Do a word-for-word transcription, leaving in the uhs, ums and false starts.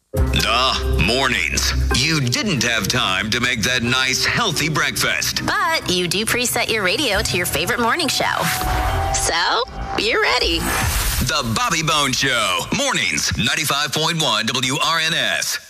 Duh, mornings. You didn't have time to make that nice, healthy breakfast. But you do preset your radio to your favorite morning show. So, you're ready. The Bobby Bones Show. Mornings, ninety-five point one W R N S.